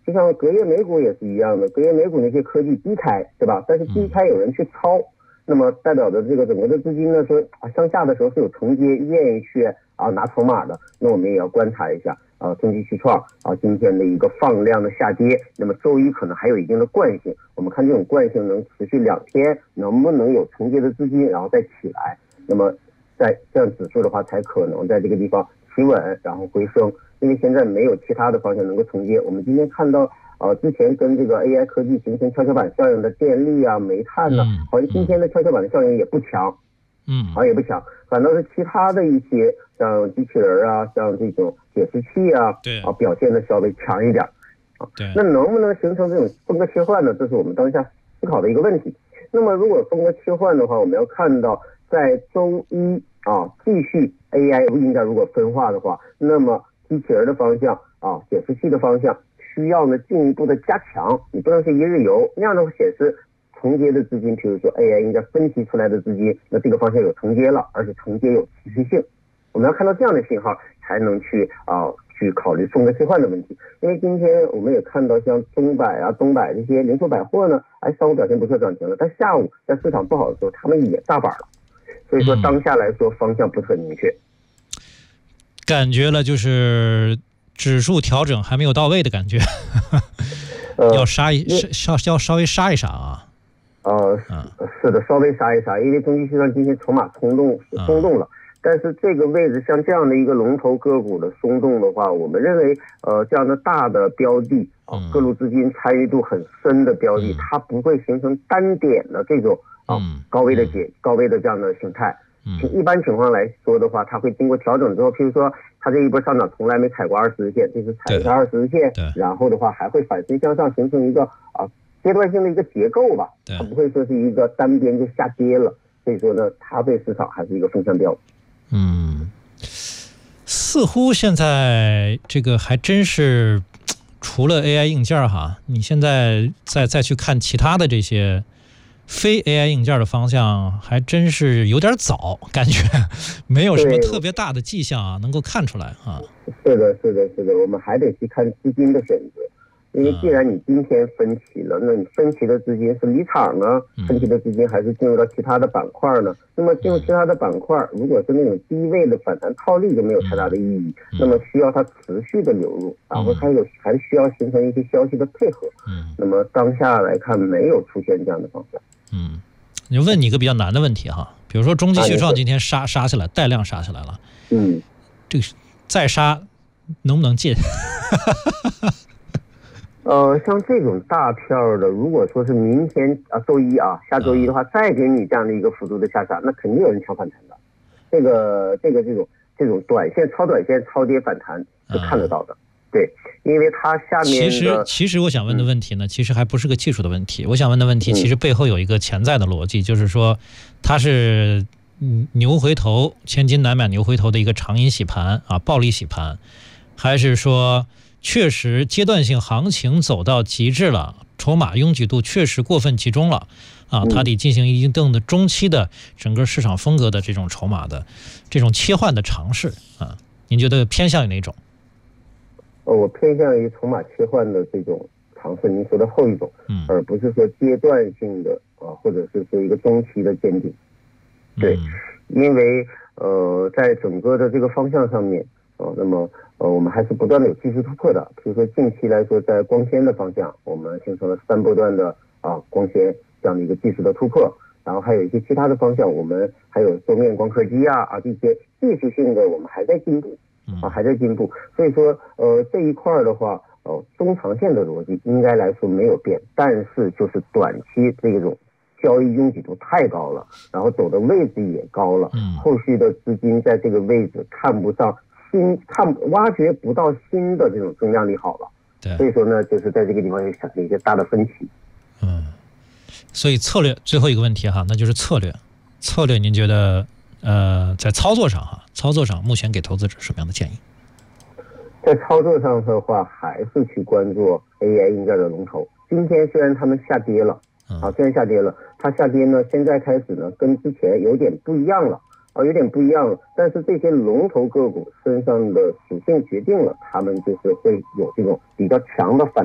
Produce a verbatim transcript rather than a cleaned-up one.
就像隔夜美股也是一样的，隔夜美股那些科技低开，对吧？但是低开有人去抄，那么代表着这个整个的资金呢说啊向下的时候是有承接，愿意去啊拿筹码的，那我们也要观察一下啊中基续创啊今天的一个放量的下跌，那么周一可能还有一定的惯性，我们看这种惯性能持续两天，能不能有承接的资金然后再起来，那么在这样指数的话才可能在这个地方企稳然后回升，因为现在没有其他的方向能够承接。我们今天看到呃，之前跟这个 A I 科技形成跷跷板效应的电力啊、煤炭呢、啊，好像今天的跷跷板的效应也不强，嗯，好像也不强，反倒是其他的一些像机器人啊、像这种解释器啊， 对啊表现的稍微强一点啊。 对， 那能不能形成这种风格切换呢？这是我们当下思考的一个问题。那么如果风格切换的话，我们要看到在周一啊继续 A I 硬件如果分化的话，那么机器人的方向啊、解释器的方向。需要呢进一步的加强，你不能是一日游，那样的显示承接的资金，比如说 A I 应该分析出来的资金，那这个方向有承接了，而且承接有持续性。我们要看到这样的信号，才能去啊、呃、去考虑风格切换的问题。因为今天我们也看到像中百啊、东百这些零售百货呢，哎上午表现不错涨停了，但下午在市场不好的时候，他们也炸板了。所以说当下来说方向不是很明确， 感觉了就是指数调整还没有到位的感觉，要杀一稍要稍微杀一杀啊。 呃，是的，稍微杀一杀，因为中基续创今天筹码松动松动了，但是这个位置像这样的一个龙头个股的松动的话，我们认为呃这样的大的标的啊，各路资金参与度很深的标的，它不会形成单点的这种啊高位的解高位的这样的形态。一般情况来说的话，它会经过调整之后，譬如说它这一波上涨从来没踩过二十日线，这次踩一下二十日线，然后的话还会反身向上形成一个啊阶段性的一个结构吧，它不会说是一个单边就下跌了，所以说呢，它对市场还是一个风向标。 嗯，似乎现在这个还真是除了 A I 硬件哈，你现在再再去看其他的这些非 A I 硬件的方向还真是有点早，感觉没有什么特别大的迹象啊，能够看出来啊。 是的，是的，是的，我们还得去看资金的选择，因为既然你今天分歧了，那你分歧的资金是离场呢，分歧的资金还是进入到其他的板块呢？那么进入其他的板块，如果是那种低位的反弹套利就没有太大的意义，那么需要它持续的流入，然后还有还需要形成一些消息的配合。那么当下来看没有出现这样的方向。 嗯，你问你一个比较难的问题哈，比如说中基续创今天杀杀起来，带量杀起来了， 嗯， 这个再杀能不能进？ 呃，像这种大票的，如果说是明天啊周一啊下周一的话，再给你这样的一个幅度的下杀，那肯定有人抢反弹的。这个这个这种这种短线超短线超跌反弹是看得到的。对，因为它下面的其实其实我想问的问题呢，其实还不是个技术的问题。我想问的问题，其实背后有一个潜在的逻辑，就是说它是牛回头、千金难买牛回头的一个长阴洗盘啊，暴力洗盘，还是说确实阶段性行情走到极致了，筹码拥挤度确实过分集中了啊，它得进行一定的中期的整个市场风格的这种筹码的这种切换的尝试啊？您觉得偏向于哪种？ 呃，我偏向于筹码切换的这种尝试，您说的后一种，嗯，而不是说阶段性的啊，或者是说一个中期的见顶。对，嗯、因为呃，在整个的这个方向上面，啊、呃，那么呃，我们还是不断的有技术突破的。比如说近期来说，在光纤的方向，我们形成了三波段的啊光纤这样的一个技术的突破。然后还有一些其他的方向，我们还有多面光刻机啊啊这些技术性的，我们还在进步。啊，还在进步，所以说，呃，这一块的话，呃，中长线的逻辑应该来说没有变，但是就是短期这种交易拥挤度太高了，然后走的位置也高了，嗯，后续的资金在这个位置看不上新，看挖掘不到新的这种增量利好了，对，所以说呢，就是在这个地方有产生一些大的分歧。 嗯，所以策略最后一个问题哈，那就是策略，策略您觉得？呃，在操作上哈，操作上目前给投资者什么样的建议？ 在操作上的话，还是去关注 A I 硬件的龙头。今天虽然他们下跌了，啊，虽然下跌了，它下跌呢，现在开始呢，跟之前有点不一样了，啊，有点不一样了。但是这些龙头个股身上的属性决定了，他们就是会有这种比较强的反